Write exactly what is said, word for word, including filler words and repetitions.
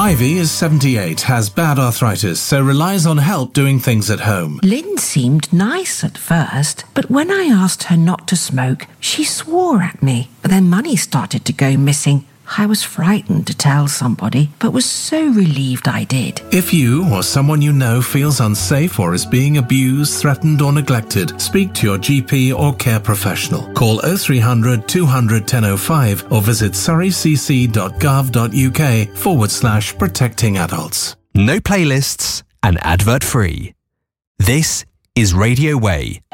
Ivy is seventy-eight, has bad arthritis, so relies on help doing things at home. Lynn seemed nice at first, but when I asked her not to smoke, she swore at me. Then money started to go missing. I was frightened to tell somebody, but was so relieved I did. If you or someone you know feels unsafe or is being abused, threatened or neglected, speak to your G P or care professional. Call oh three hundred, two hundred, ten oh five or visit surreycc.gov.uk forward slash protecting adults. No playlists and advert free. This is Radio Way.